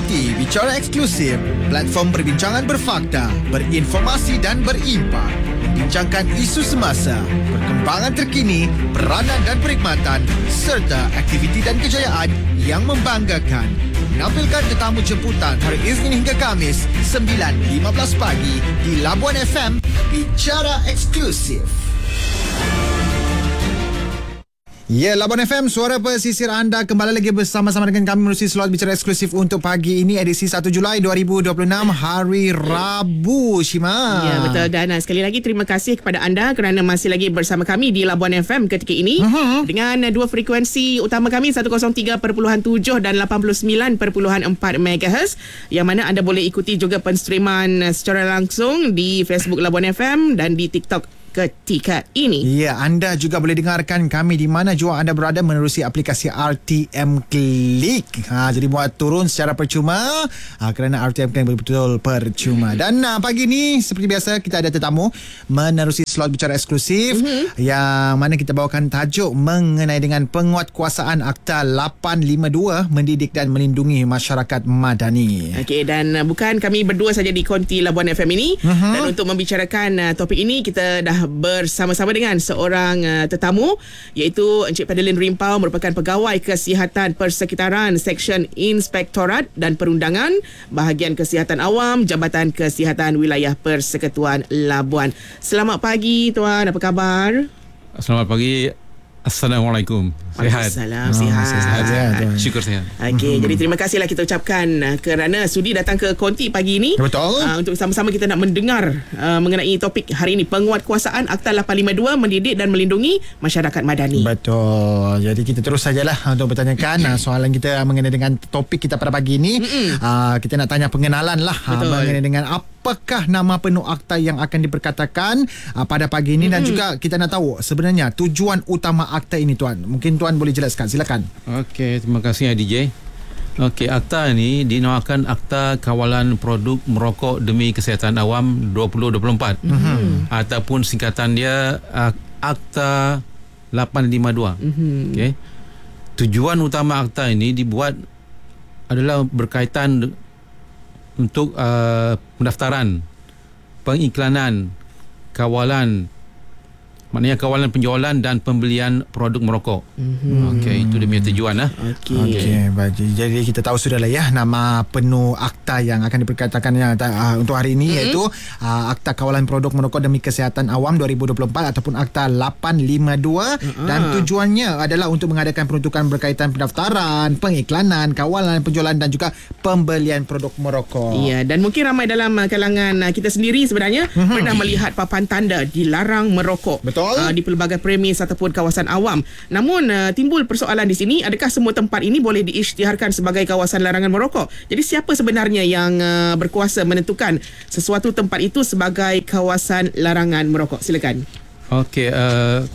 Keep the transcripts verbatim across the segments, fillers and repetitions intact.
Ikuti Bicara Eksklusif, platform perbincangan berfakta, berinformasi dan berimpak. Bincangkan isu semasa, perkembangan terkini, peranan dan perkhidmatan serta aktiviti dan kejayaan yang membanggakan. Menampilkan tetamu jemputan hari Isnin hingga Khamis sembilan lima belas pagi di Labuan F M. Bicara Eksklusif. Ya, Labuan F M, suara pesisir anda kembali lagi bersama-sama dengan kami menerusi slot Bicara Eksklusif untuk pagi ini, edisi satu Julai dua ribu dua puluh enam, hari Rabu, Shima. Ya, betul. Dan uh, sekali lagi terima kasih kepada anda kerana masih lagi bersama kami di Labuan F M ketika ini uh-huh. dengan uh, dua frekuensi utama kami, seratus tiga perpuluhan tujuh dan lapan puluh sembilan perpuluhan empat megahertz, yang mana anda boleh ikuti juga penstreaman uh, secara langsung di Facebook Labuan F M dan di TikTok ketika ini. Ya, anda juga boleh dengarkan kami di mana jua anda berada menerusi aplikasi R T M Click. Ha, jadi buat turun secara percuma ha, kerana R T M Click betul-betul percuma. Dan ha, pagi ni seperti biasa kita ada tetamu menerusi slot Bicara Eksklusif mm-hmm. yang mana kita bawakan tajuk mengenai dengan penguatkuasaan Akta lapan lima dua mendidik dan melindungi masyarakat madani. Okey, dan uh, bukan kami berdua saja di konti Labuan F M ini uh-huh. dan untuk membicarakan uh, topik ini kita dah bersama-sama dengan seorang uh, tetamu, iaitu Encik Padelin Rimpau, merupakan pegawai kesihatan persekitaran Seksyen Inspektorat dan Perundangan Bahagian Kesihatan Awam Jabatan Kesihatan Wilayah Persekutuan Labuan. Selamat pagi tuan, apa khabar? Selamat pagi. Assalamualaikum. Sihat. Waalaikumsalam. Sihat. Oh, sihat, sihat. Syukur sihat. Okey, hmm. jadi terima kasihlah kita ucapkan uh, kerana sudi datang ke konti pagi ini. Betul. Uh, untuk sama-sama kita nak mendengar uh, mengenai topik hari ini, penguatkuasaan Akta lapan lima dua mendidik dan melindungi masyarakat madani. Betul. Jadi kita terus sajalah untuk bertanyakan uh, soalan kita mengenai dengan topik kita pada pagi ini. Uh, kita nak tanya pengenalan lah uh, mengenai dengan apakah nama penuh akta yang akan diperkatakan uh, pada pagi ini, mm-hmm. dan juga kita nak tahu sebenarnya tujuan utama akta ini, tuan. Mungkin tuan boleh jelaskan, silakan. Okey, terima kasih D J. Okey, akta ini dinamakan Akta Kawalan Produk Merokok Demi Kesihatan Awam dua ribu dua puluh empat mm-hmm. ataupun singkatan dia Akta lapan lima dua. Mm-hmm. Okey. Tujuan utama akta ini dibuat adalah berkaitan untuk uh, pendaftaran, pengiklanan, kawalan, maknanya kawalan penjualan dan pembelian produk merokok. Mm-hmm. Okey, itu dia punya tujuan lah. Okey. Okey, baik. Jadi kita tahu sudahlah ya nama penuh akta yang akan diperkatakan yang, uh, untuk hari ini, mm-hmm. iaitu uh, Akta Kawalan Produk Merokok Demi Kesihatan Awam dua ribu dua puluh empat ataupun Akta lapan lima dua, mm-hmm. dan tujuannya adalah untuk mengadakan peruntukan berkaitan pendaftaran, pengiklanan, kawalan penjualan dan juga pembelian produk merokok. Ya, dan mungkin ramai dalam kalangan kita sendiri sebenarnya mm-hmm. pernah melihat papan tanda dilarang merokok. Betul. Uh, di pelbagai premis ataupun kawasan awam. Namun uh, timbul persoalan di sini, adakah semua tempat ini boleh diisytiharkan sebagai kawasan larangan merokok? Jadi siapa sebenarnya yang uh, berkuasa menentukan sesuatu tempat itu sebagai kawasan larangan merokok? Silakan. Okey, uh,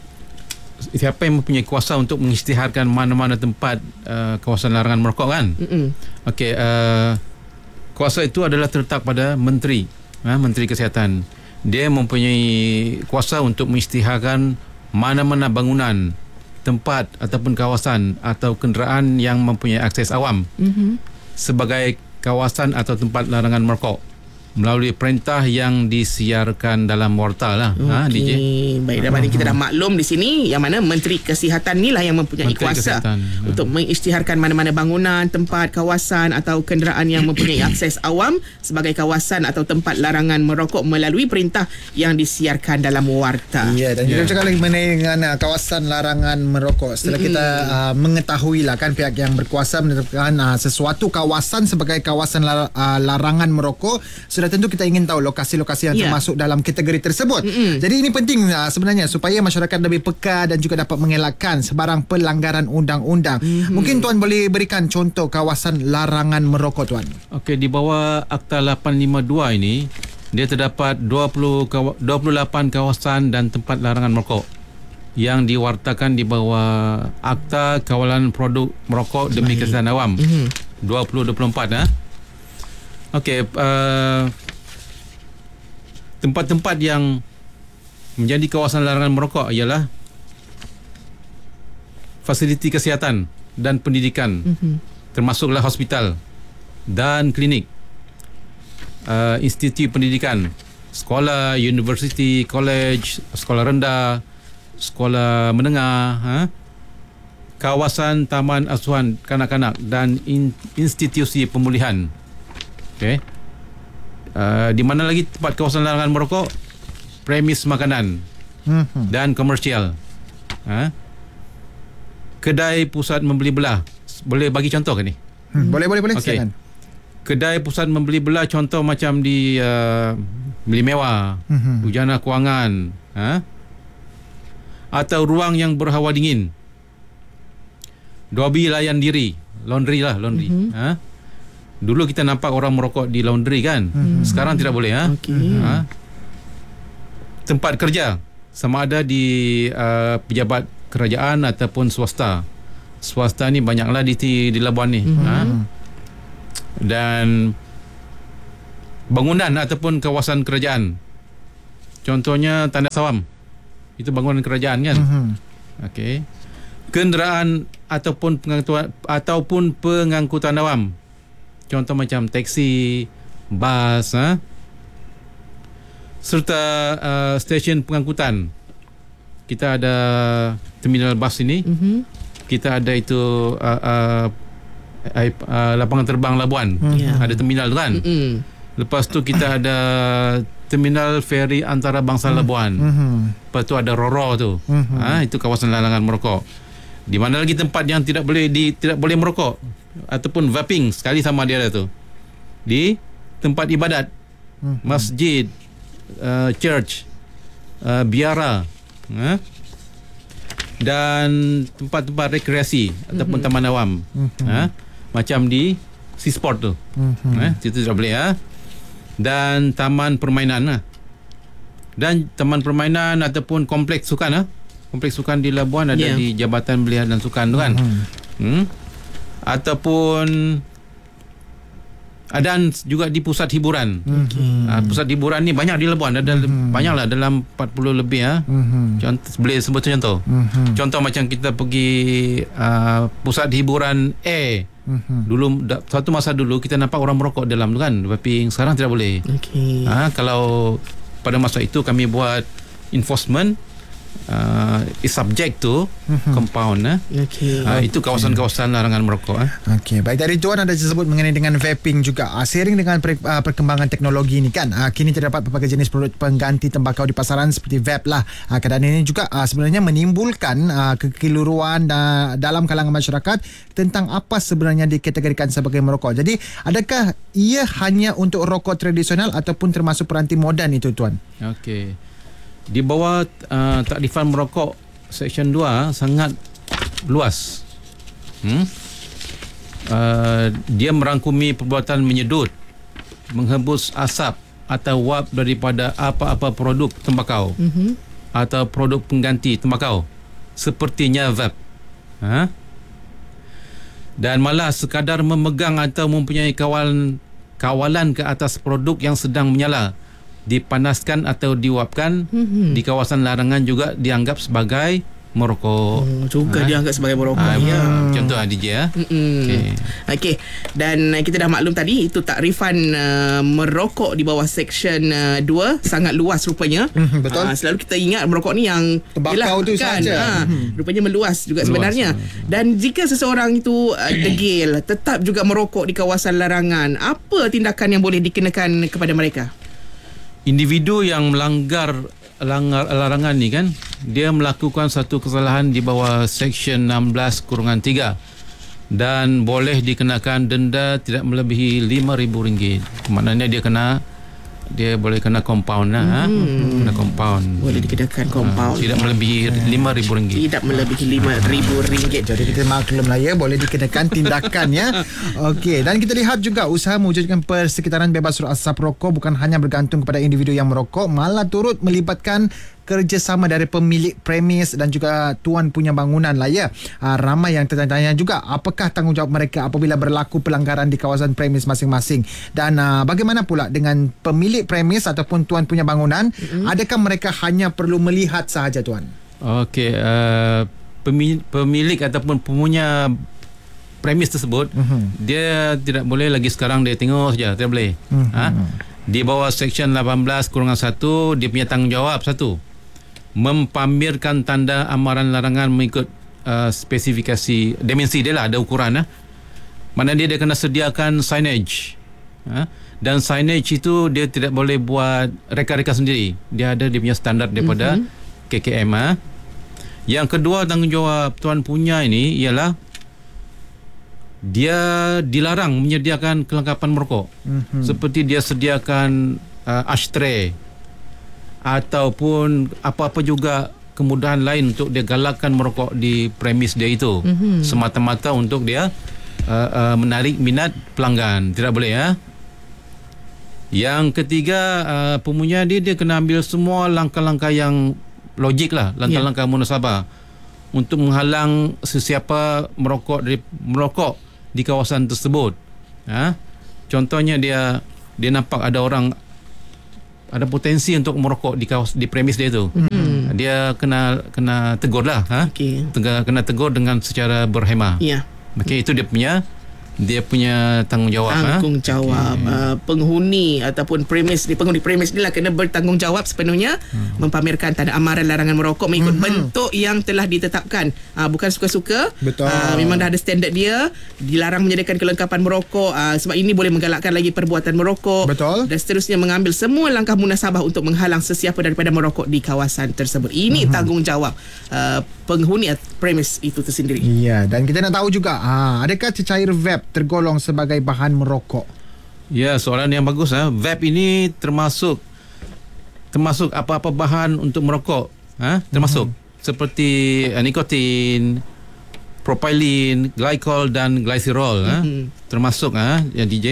siapa yang mempunyai kuasa untuk mengisytiharkan mana-mana tempat uh, kawasan larangan merokok kan? Okey, uh, kuasa itu adalah terletak pada Menteri, uh, Menteri Kesihatan. Dia mempunyai kuasa untuk mengisytiharkan mana-mana bangunan, tempat ataupun kawasan atau kenderaan yang mempunyai akses awam mm-hmm. sebagai kawasan atau tempat larangan merokok melalui perintah yang disiarkan dalam warta lah. Okay. Ha, D J. Baik, dah uh-huh. kita dah maklum di sini yang mana Menteri Kesihatan ni lah yang mempunyai Menteri kuasa Kesihatan, untuk uh. mengisytiharkan mana-mana bangunan, tempat, kawasan atau kenderaan yang mempunyai akses awam sebagai kawasan atau tempat larangan merokok melalui perintah yang disiarkan dalam warta. Ya, dan kita yeah. cakap lagi mengenai dengan uh, kawasan larangan merokok. Setelah mm-hmm. kita uh, mengetahui lah kan pihak yang berkuasa menetapkan uh, sesuatu kawasan sebagai kawasan lar- uh, larangan merokok, sudah tentu kita ingin tahu lokasi-lokasi yang yeah. termasuk dalam kategori tersebut. Mm-hmm. Jadi ini penting uh, sebenarnya supaya masyarakat lebih peka dan juga dapat mengelakkan sebarang pelanggaran undang-undang. Mm-hmm. Mungkin tuan boleh berikan contoh kawasan larangan merokok, tuan. Okey, di bawah Akta lapan lima dua ini dia terdapat dua puluh, dua puluh lapan kawasan dan tempat larangan merokok yang diwartakan di bawah Akta Kawalan Produk Merokok Demi Kesihatan Awam mm-hmm. dua ribu dua puluh empat. Ha? Okey, uh, tempat-tempat yang menjadi kawasan larangan merokok ialah fasiliti kesihatan dan pendidikan, mm-hmm. termasuklah hospital, dan klinik, uh, institusi pendidikan, sekolah, universiti, college, sekolah rendah, sekolah menengah, ha? kawasan taman asuhan kanak-kanak dan in, institusi pemulihan. Okey. Uh, di mana lagi tempat kawasan larangan merokok? Premis makanan mm-hmm. dan komersial. Ha? Kedai pusat membeli belah. Boleh bagi contoh ke ni? Hmm, boleh boleh boleh. Okay. Silakan. Kedai pusat membeli belah, contoh macam di uh, beli mewah, mm-hmm. hujana kewangan, ha? Atau ruang yang berhawa dingin. Dobi layan diri, laundry lah, laundry. Mm-hmm. Ha? Dulu kita nampak orang merokok di laundry kan. Mm-hmm. Sekarang tidak boleh. Ha? Okay. Ha? Tempat kerja, sama ada di uh, pejabat kerajaan ataupun swasta. Swasta ni banyaklah di di Labuan ni. Mm-hmm. Ha? Dan bangunan ataupun kawasan kerajaan. Contohnya Tanda Sawam. Itu bangunan kerajaan kan. Mm-hmm. Okey. Kenderaan ataupun pengangkutan ataupun pengangkutan awam. Contoh macam teksi, bas, ha? Serta uh, stesen pengangkutan. Kita ada terminal bas ini. Mm-hmm. Kita ada itu uh, uh, uh, uh, lapangan terbang Labuan. Mm-hmm. Ada terminal tu kan. Mm-hmm. Lepas tu kita ada terminal feri antarabangsa Labuan. Mm-hmm. Lepas tu ada Roro tu. Mm-hmm. Ha, itu kawasan larangan merokok. Di mana lagi tempat yang tidak boleh di tidak boleh merokok ataupun vaping, sekali sama dia ada tu. Di tempat ibadat, mm-hmm. masjid, uh, church, uh, biara, ha? Dan tempat-tempat rekreasi mm-hmm. ataupun taman awam, mm-hmm. ha? Macam di Seasport tu, mm-hmm. ha? Itu tidak boleh, ha? Dan taman permainan, ha? Dan taman permainan ataupun kompleks sukan, ha? Kompleks sukan di Labuan ada yeah. di Jabatan Belia dan Sukan tu kan. Mm-hmm. Hmm? Ataupun ada juga di pusat hiburan. Mm-hmm. Uh, pusat hiburan ni banyak di Labuan, ada mm-hmm. banyaklah, dalam empat puluh lebih, ha. Mm-hmm. Contoh, boleh sebut contoh. Mm-hmm. Contoh macam kita pergi uh, pusat hiburan A. Mm-hmm. Dulu da, satu masa dulu kita nampak orang merokok dalam tu kan, tapi sekarang tidak boleh. Okay. Ha, kalau pada masa itu kami buat enforcement, Uh, is subject to mm-hmm. compound, eh? Okay. Uh, itu kawasan-kawasan larangan merokok, eh? Okey, baik, tadi Tuan ada disebut mengenai dengan vaping juga. Uh, seiring dengan per, uh, perkembangan teknologi ini kan, uh, kini terdapat pelbagai jenis produk pengganti tembakau di pasaran seperti vape lah. Uh, keadaan ini juga uh, sebenarnya menimbulkan uh, kekeliruan uh, dalam kalangan masyarakat tentang apa sebenarnya dikategorikan sebagai merokok. Jadi, adakah ia hanya untuk rokok tradisional ataupun termasuk peranti moden itu, Tuan? Okey. Di bawah uh, takrifan merokok Seksyen dua sangat luas. Hmm? Uh, dia merangkumi perbuatan menyedut, menghembus asap atau wap daripada apa-apa produk tembakau, mm-hmm. atau produk pengganti tembakau sepertinya vape. Ha? Dan malah sekadar memegang atau mempunyai kawalan kawalan ke atas produk yang sedang menyala, dipanaskan atau diuapkan, mm-hmm. di kawasan larangan juga dianggap sebagai merokok. Oh, juga ha? dianggap sebagai merokok. Ha, ya. Contoh D J, ya. Okey. Okey. Dan uh, kita dah maklum tadi itu takrifan uh, merokok di bawah Seksyen uh, dua sangat luas rupanya. Mm, betul. Uh, selalu kita ingat merokok ni yang tembakau tu kan, saja. Ha, mm. Rupanya meluas juga meluas, sebenarnya. Meluas. Dan jika seseorang itu uh, degil tetap juga merokok di kawasan larangan, apa tindakan yang boleh dikenakan kepada mereka? Individu yang melanggar langgar, larangan ni kan, dia melakukan satu kesalahan di bawah Seksyen enam belas kurungan tiga dan boleh dikenakan denda tidak melebihi lima ribu ringgit. Maknanya dia kena dia boleh kena compound lah. Hmm. Kena compound. Boleh dikenakan compound. Ha, tidak melebihi lima ribu ringgit. Tidak melebihi lima ribu ringgit. Jadi kita maklum lah ya, boleh dikenakan tindakan ya. Okey, dan kita lihat juga usaha mewujudkan persekitaran bebas asap rokok bukan hanya bergantung kepada individu yang merokok, malah turut melibatkan kerjasama dari pemilik premis dan juga tuan punya bangunan lah ya. Uh, ramai yang tertanya-tanya juga apakah tanggungjawab mereka apabila berlaku pelanggaran di kawasan premis masing-masing, dan uh, bagaimana pula dengan pemilik premis ataupun tuan punya bangunan, mm-hmm. adakah mereka hanya perlu melihat sahaja, Tuan? Okey, uh, pemilik, pemilik ataupun pemunya premis tersebut, uh-huh. dia tidak boleh lagi sekarang dia tengok saja, tidak boleh. Uh-huh. Ha? Di bawah Seksyen lapan belas kurungan satu, dia punya tanggungjawab satu, mempamerkan tanda amaran larangan mengikut uh, spesifikasi dimensi dia lah, ada ukuran. Ha? Mana dia dia kena sediakan signage. Ha? Dan signage itu dia tidak boleh buat reka-reka sendiri. Dia ada dia punya standar daripada uh-huh. K K M. Ha? Yang kedua tanggungjawab tuan punya ini ialah dia dilarang menyediakan kelengkapan merokok. Mm-hmm. Seperti dia sediakan uh, ashtray ataupun apa-apa juga kemudahan lain untuk dia galakkan merokok di premis dia itu. Mm-hmm. Semata-mata untuk dia uh, uh, menarik minat pelanggan. Tidak boleh ya. Yang ketiga, uh, pemunya dia dia kena ambil semua langkah-langkah yang logik lah, langkah-langkah yeah. munasabah untuk menghalang sesiapa merokok dari merokok di kawasan tersebut. Ha? Contohnya dia dia nampak ada orang ada potensi untuk merokok di kawasan di premis dia tu. Mm-hmm. Dia kena kena tegur lah. Ha? Okay. Tengah, kena tegur dengan secara berhemah. Yeah. Okey, itu dia punya dia punya tanggungjawab. Tanggungjawab okay. uh, penghuni ataupun premis di penghuni premis ni lah kena bertanggungjawab sepenuhnya hmm. mempamerkan tanda amaran larangan merokok mengikut hmm. bentuk yang telah ditetapkan. Uh, bukan suka-suka. Betul. Uh, memang dah ada standard dia. Dilarang menyediakan kelengkapan merokok uh, sebab ini boleh menggalakkan lagi perbuatan merokok. Betul. Dan seterusnya mengambil semua langkah munasabah untuk menghalang sesiapa daripada merokok di kawasan tersebut. Ini hmm. tanggungjawab uh, penghuni premis itu tersendiri. Ya, dan kita nak tahu juga uh, adakah cecair vape tergolong sebagai bahan merokok? Ya, soalan yang bagus. Ha? Vape ini termasuk termasuk apa-apa bahan untuk merokok. Ha? Termasuk mm-hmm. seperti uh, nikotin, propylene, glycol dan glycerol. Mm-hmm. Ha? Termasuk ha? ya D J.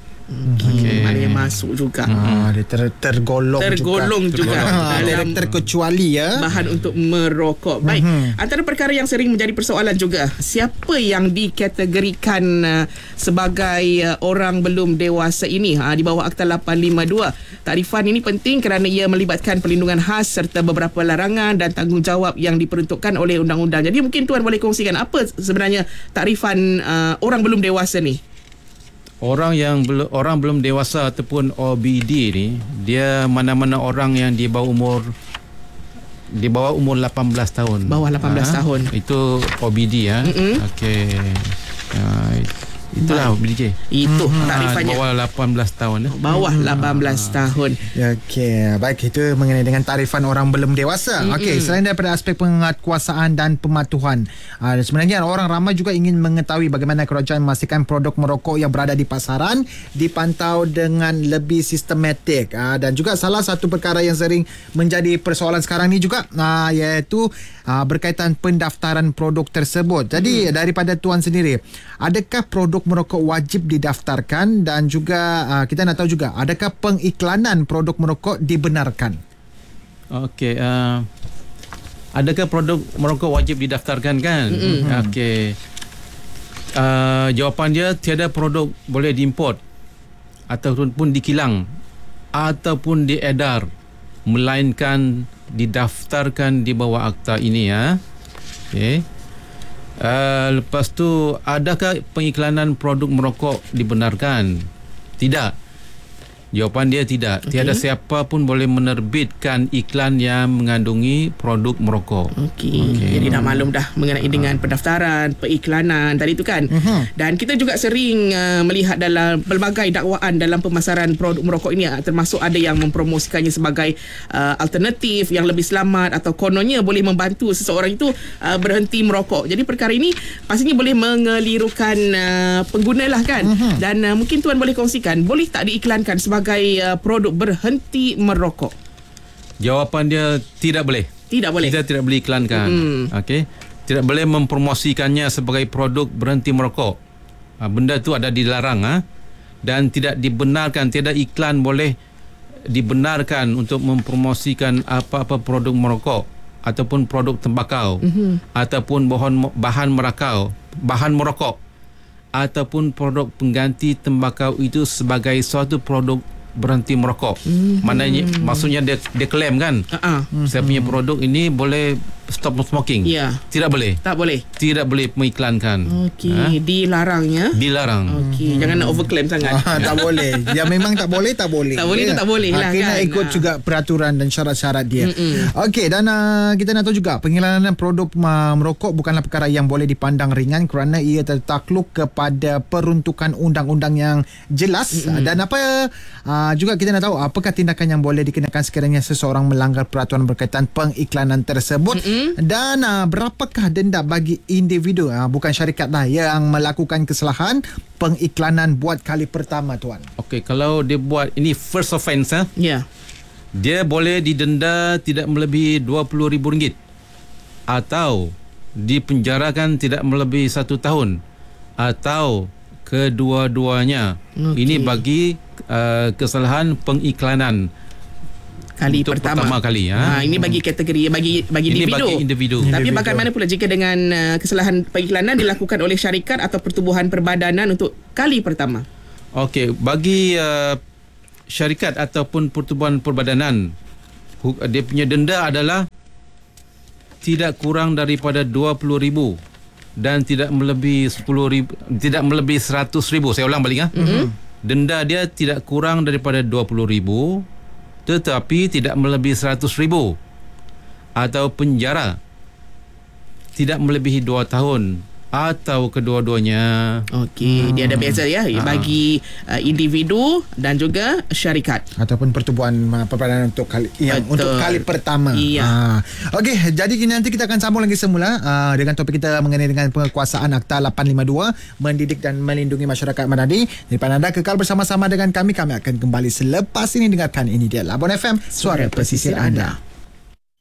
Okay. Maknanya masuk juga. Ah, dia ter, tergolong, tergolong juga, juga. Dalam terkecuali ya bahan untuk merokok. Baik, mm-hmm. antara perkara yang sering menjadi persoalan juga, siapa yang dikategorikan uh, sebagai uh, orang belum dewasa ini ha, di bawah Akta lapan lima dua. Takrifan ini penting kerana ia melibatkan perlindungan khas serta beberapa larangan dan tanggungjawab yang diperuntukkan oleh undang-undang. Jadi mungkin tuan boleh kongsikan apa sebenarnya takrifan uh, orang belum dewasa ni? Orang yang belum orang belum dewasa ataupun O B D ni, dia mana-mana orang yang di bawah umur di bawah umur lapan belas tahun. Bawah lapan belas ha? tahun. Itu O B D ya. Mm-hmm. Okey. Uh, itulah O B D. Itu mm-hmm. takrifannya. Bawah lapan belas tahun. Eh? Bawah mm-hmm. lapan belas tahun. Okey, baik, itu mengenai dengan tarifan orang belum dewasa. Mm-hmm. Okey, selain daripada aspek penguatkuasaan dan pematuhan, uh, sebenarnya orang ramai juga ingin mengetahui bagaimana kerajaan memastikan produk merokok yang berada di pasaran dipantau dengan lebih sistematik. Uh, dan juga salah satu perkara yang sering menjadi persoalan sekarang ni juga uh, iaitu uh, berkaitan pendaftaran produk tersebut. Jadi mm. daripada tuan sendiri, adakah produk merokok wajib didaftarkan, dan juga uh, kita nak tahu juga adakah pengiklanan produk merokok dibenarkan? Okey, uh, adakah produk merokok wajib didaftarkan kan? Mm-hmm. Okey. Uh, jawapan dia, tiada produk boleh diimport ataupun dikilang ataupun diedar melainkan didaftarkan di bawah akta ini ya. Okey. Uh, lepas tu, adakah pengiklanan produk merokok dibenarkan? Tidak. Jawapan dia tidak. Okay. Tiada siapa pun boleh menerbitkan iklan yang mengandungi produk merokok. Okey. Okay. Jadi dah maklum dah mengenai uh. dengan pendaftaran, periklanan tadi tu kan. Uh-huh. Dan kita juga sering uh, melihat dalam pelbagai dakwaan dalam pemasaran produk merokok ini, uh, termasuk ada yang mempromosikannya sebagai uh, alternatif yang lebih selamat atau kononnya boleh membantu seseorang itu uh, berhenti merokok. Jadi perkara ini pastinya boleh mengelirukan uh, pengguna lah kan. Uh-huh. Dan uh, mungkin tuan boleh kongsikan, boleh tak diiklankan sebagai sebagai uh, produk berhenti merokok? Jawapan dia tidak boleh. Tidak boleh. Kita tidak boleh iklankan. Mm. Okey. Tidak boleh mempromosikannya sebagai produk berhenti merokok. Ha, benda tu ada dilarang ha? Dan tidak dibenarkan, tiada iklan boleh dibenarkan untuk mempromosikan apa-apa produk merokok ataupun produk tembakau mm-hmm. ataupun bahan bahan merakau, bahan merokok ataupun produk pengganti tembakau itu sebagai suatu produk berhenti merokok. Mm-hmm. Maknanya maksudnya dia dia claim kan. Uh-uh. Saya punya produk ini boleh stop smoking. Ya. Tidak boleh. Tak boleh. Tidak boleh mengiklankan. Okey, Ha? dilarangnya. Dilarang. Okey, jangan nak overclaim sangat. Ah, tak boleh. Yang memang tak boleh, tak boleh. Tak boleh tu tak boleh lah, Ah, kena kan? ikut Ah. juga peraturan dan syarat-syarat dia. Okey, dan uh, kita nak tahu juga pengiklanan produk uh, merokok bukanlah perkara yang boleh dipandang ringan kerana ia tertakluk kepada peruntukan undang-undang yang jelas. Mm-mm. Dan apa uh, juga kita nak tahu apakah tindakan yang boleh dikenakan sekiranya seseorang melanggar peraturan berkaitan pengiklanan tersebut. Mm-mm. Dan uh, berapakah denda bagi individu, uh, bukan syarikat lah, yang melakukan kesalahan pengiklanan buat kali pertama, tuan? Okey, kalau dia buat ini first offence, ha? Ya. Dia boleh didenda tidak melebihi dua puluh ribu ringgit atau dipenjarakan tidak melebihi satu tahun atau kedua-duanya. Okey. Ini bagi uh, kesalahan pengiklanan Kali untuk pertama. pertama kali, ha? Ha, ini bagi kategori bagi bagi Ini individu. bagi individu. Tapi Individu. bagaimana pula jika dengan uh, kesalahan pengiklanan dilakukan oleh syarikat atau pertubuhan perbadanan untuk kali pertama? Okey, bagi uh, syarikat ataupun pertubuhan perbadanan, hu- dia punya denda adalah tidak kurang daripada dua puluh ribu dan tidak melebihi sepuluh ribu, tidak melebihi seratus ribu. Saya ulang balik, ha? Mm-hmm. Denda dia tidak kurang daripada dua puluh ribu tetapi tidak melebihi seratus ribu, atau penjara tidak melebihi dua tahun atau kedua-duanya. Okey, hmm. dia ada beza ya Ha. bagi uh, individu dan juga syarikat. Ataupun pertubuhan uh, perbadanan untuk kali yang Betul. untuk kali pertama. Iya. Ah. Okey, jadi nanti kita akan sambung lagi semula uh, dengan topik kita mengenai dengan penguasaan Akta lapan lima dua, mendidik dan melindungi masyarakat Madani. Daripada anda kekal bersama-sama dengan kami, kami akan kembali selepas ini. Dengarkan ini dia Labuan F M, suara pesisir anda.